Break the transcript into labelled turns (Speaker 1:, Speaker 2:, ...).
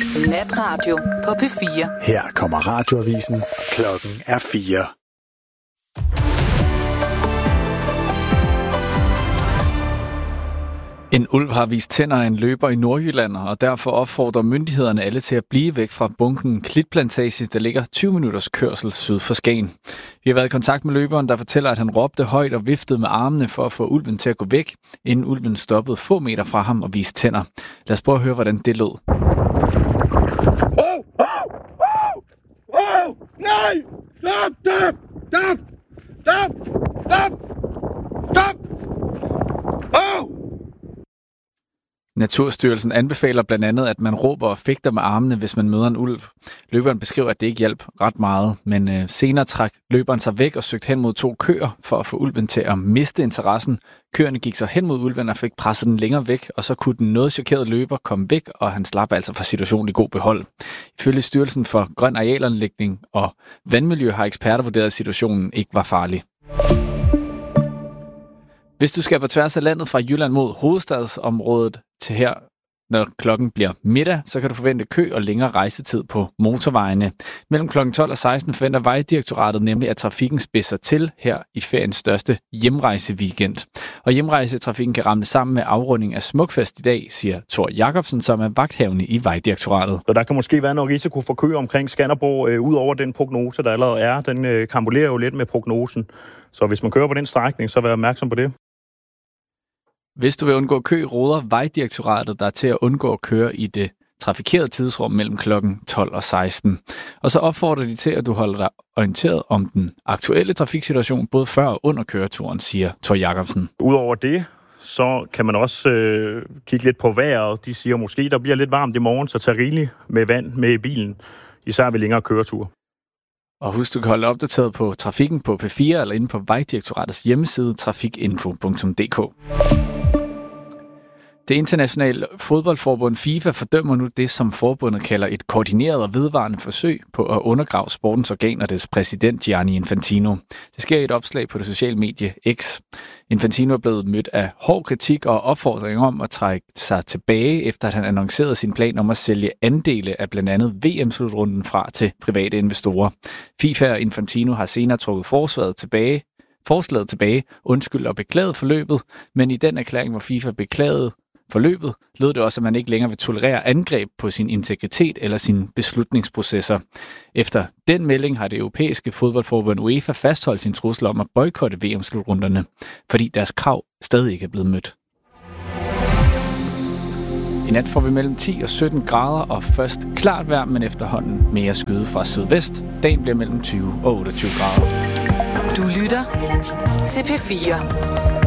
Speaker 1: Natradio på P4.
Speaker 2: Her kommer radioavisen. Klokken er 4.
Speaker 3: En ulv har vist tænder af en løber i Nordjylland, og derfor opfordrer myndighederne alle til at blive væk fra bunken Klitplantage, der ligger 20 minutters kørsel syd for Skagen. Vi har været i kontakt med løberen, der fortæller, at han råbte højt og viftede med armene for at få ulven til at gå væk, inden ulven stoppede få meter fra ham og viste tænder. Lad os prøve at høre, hvordan det lød.
Speaker 4: Nej! Stop!
Speaker 3: Naturstyrelsen anbefaler blandt andet, at man råber og fægter med armene, hvis man møder en ulv. Løberen beskriver, at det ikke hjalp ret meget, men senere trak løberen sig væk og søgte hen mod 2 køer for at få ulven til at miste interessen. Køerne gik så hen mod ulven og fik presset den længere væk, og så kunne den noget chokerede løber komme væk, og han slap altså fra situationen i god behold. Ifølge Styrelsen for Grøn Arealanlægning og Vandmiljø har eksperter vurderet, at situationen ikke var farlig. Hvis du skal på tværs af landet fra Jylland mod hovedstadsområdet til her, når klokken bliver middag, så kan du forvente kø og længere rejsetid på motorvejene. Mellem kl. 12 og 16 forventer Vejdirektoratet nemlig, at trafikken spidser til her i feriens største hjemrejseweekend. Og hjemrejsetrafikken kan ramme sammen med afrunding af Smukfest i dag, siger Thor Jacobsen, som er vagthavende i Vejdirektoratet.
Speaker 5: Så der kan måske være noget risiko for kø omkring Skanderborg, ud over den prognose, der allerede er. Den kambulerer jo lidt med prognosen. Så hvis man kører på den strækning, så vær opmærksom på det.
Speaker 3: Hvis du vil undgå kø, råder Vejdirektoratet dig til at undgå at køre i det trafikerede tidsrum mellem klokken 12 og 16. Og så opfordrer de til, at du holder dig orienteret om den aktuelle trafiksituation, både før og under køreturen, siger Thor Jacobsen.
Speaker 5: Udover det, så kan man også kigge lidt på vejret. De siger måske, der bliver lidt varmt i morgen, så tag rigeligt med vand med i bilen, især ved længere køreture.
Speaker 3: Og husk, du kan holde opdateret på trafikken på P4 eller inde på Vejdirektoratets hjemmeside trafikinfo.dk. Det internationale fodboldforbund FIFA fordømmer nu det, som forbundet kalder et koordineret og vedvarende forsøg på at undergrave sportens organ og dets præsident Gianni Infantino. Det sker i et opslag på det sociale medie X. Infantino er blevet mødt af hård kritik og opfordringer om at trække sig tilbage, efter at han annoncerede sin plan om at sælge andele af blandt andet VM-slutrunden fra til private investorer. FIFA og Infantino har senere trukket forslaget tilbage, undskyld og beklaget forløbet, men i den erklæring, hvor FIFA beklagede forløbet, lød det også, at man ikke længere vil tolerere angreb på sin integritet eller sine beslutningsprocesser. Efter den melding har det europæiske fodboldforbund UEFA fastholdt sin trussel om at boykotte VM-slutrunderne, fordi deres krav stadig ikke er blevet mødt. I nat får vi mellem 10 og 17 grader og først klart vejr, men efterhånden mere skyde fra sydvest. Dagen bliver mellem 20 og 28 grader.
Speaker 1: Du lytter til P4.